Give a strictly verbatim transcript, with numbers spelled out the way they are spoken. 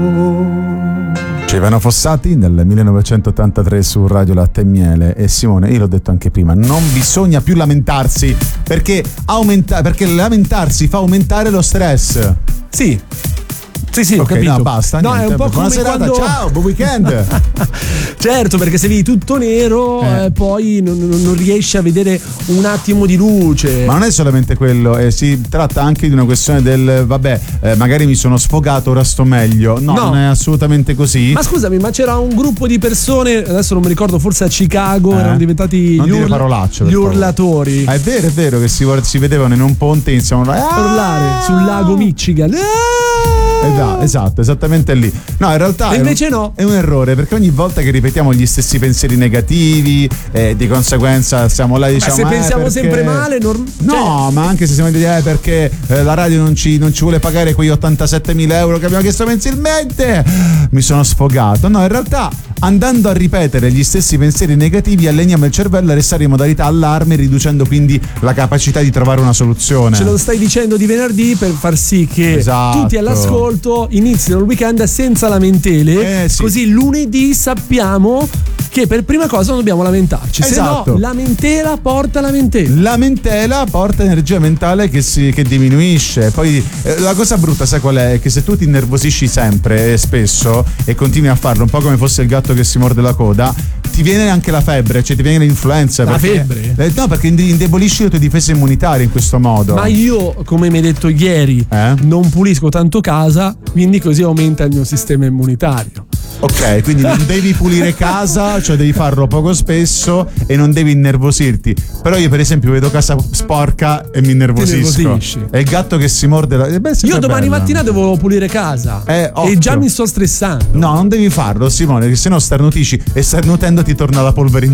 Ivano Fossati nel millenovecentottantatré su Radio Latte e Miele. E Simone, io l'ho detto anche prima, non bisogna più lamentarsi perché, aumenta- perché lamentarsi fa aumentare lo stress. Sì. Sì, sì, ho okay, capito. No, basta. No, niente. è un po' Buona come serata, quando... ciao, buon weekend. Certo, perché se vedi tutto nero, eh. Eh, poi non, non riesci a vedere un attimo di luce. Ma non è solamente quello, eh, si tratta anche di una questione del vabbè, eh, magari mi sono sfogato, ora sto meglio. No, No. non è assolutamente così. Ma scusami, ma c'era un gruppo di persone, adesso non mi ricordo, forse a Chicago, Eh? erano diventati Non gli, dire parolacce, per gli favore. urlatori. Ah, è vero, è vero che si, si vedevano in un ponte e iniziavano a Urlare sul lago Michigan. Esatto, esatto, esattamente lì. No, in realtà E è invece un, no. è un errore, perché ogni volta che ripetiamo gli stessi pensieri negativi, eh, di conseguenza siamo là e diciamo Ma se eh, pensiamo perché... sempre male, norm- No, cioè... ma anche se siamo dire eh, perché eh, la radio non ci, non ci vuole pagare quegli ottantasettemila euro che abbiamo chiesto mensilmente, mi sono sfogato. No, in realtà andando a ripetere gli stessi pensieri negativi alleniamo il cervello a restare in modalità allarme, riducendo quindi la capacità di trovare una soluzione. Ce lo stai dicendo di venerdì per far sì che Esatto. tutti all'ascolto inizino il weekend senza lamentele, Eh, sì. così lunedì sappiamo che per prima cosa non dobbiamo lamentarci. Esatto. Se no, lamentela porta lamentela. Lamentela porta energia mentale che, si, che diminuisce. Poi eh, la cosa brutta, sai qual è? È che se tu ti innervosisci sempre e spesso e continui a farlo, un po' come fosse il gatto che si morde la coda, ti viene anche la febbre, cioè ti viene l'influenza. La perché, febbre? Eh, no, perché indebolisci le tue difese immunitarie in questo modo. Ma io, come mi hai detto ieri, Eh? non pulisco tanto casa, quindi così aumenta il mio sistema immunitario. Ok, quindi non devi pulire casa, cioè devi farlo poco spesso e non devi innervosirti. Però io per esempio vedo casa sporca e mi innervosisco. innervosisci. È il gatto che si morde la... eh, beh, Io domani bella. mattina devo pulire casa Eh, e occhio. già mi sto stressando. No, non devi farlo, Simone, che se no starnutisci e starnutendo ti torna la polvere in